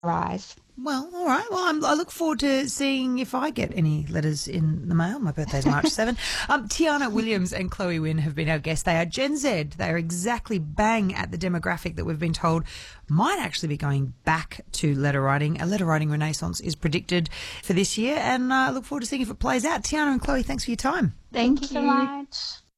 Rise. Well, all right. Well, I look forward to seeing if I get any letters in the mail. My birthday's March 7. Tiana Williams and Chloe Wynn have been our guests. They are Gen Z. They are exactly bang at the demographic that we've been told might actually be going back to letter writing. A letter writing renaissance is predicted for this year, and I look forward to seeing if it plays out. Tiana and Chloe, thanks for your time. Thank you so much.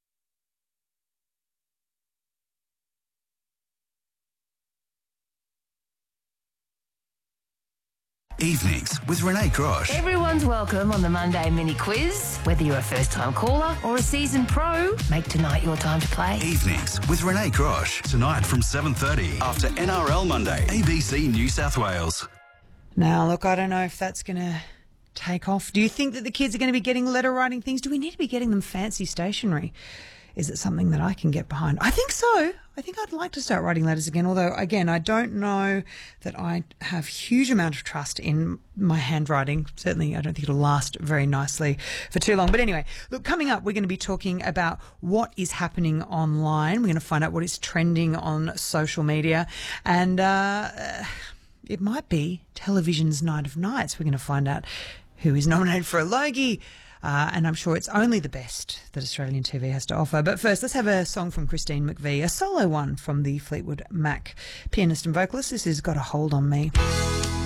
Evenings with Renee Grosh. Everyone's welcome on the Monday mini quiz. Whether you're a first-time caller or a seasoned pro, make tonight your time to play. Evenings with Renee Grosh. Tonight from 7:30 after NRL Monday, ABC New South Wales. Now, look, I don't know if that's going to take off. Do you think that the kids are going to be getting letter writing things? Do we need to be getting them fancy stationery? Is it something that I can get behind? I think so. I think I'd like to start writing letters again, although, again, I don't know that I have huge amount of trust in my handwriting. Certainly, I don't think it'll last very nicely for too long. But anyway, look, coming up, we're going to be talking about what is happening online. We're going to find out what is trending on social media. And it might be television's Night of Nights. We're going to find out who is nominated for a Logie. And I'm sure it's only the best that Australian TV has to offer. But first, let's have a song from Christine McVie, a solo one from the Fleetwood Mac pianist and vocalist. This has Got a Hold on Me.